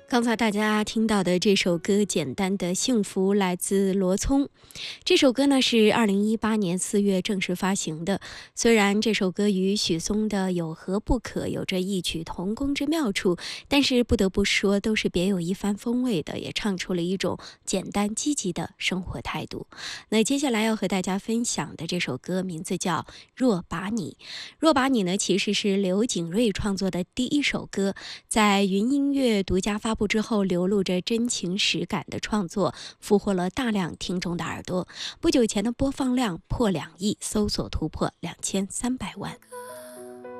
刚才大家听到的这首歌《简单的幸福》来自罗聪。这首歌呢是2018年4月正式发行的。虽然这首歌与许嵩的《有何不可》有着异曲同工之妙处，但是不得不说都是别有一番风味的，也唱出了一种简单积极的生活态度。那接下来要和大家分享的这首歌名字叫《若把你》。若把你呢其实是刘景睿创作的第一首歌，在云音乐独家发布之后，流露着真情实感的创作，俘获了大量听众的耳朵。不久前的播放量破2亿，搜索突破2300万。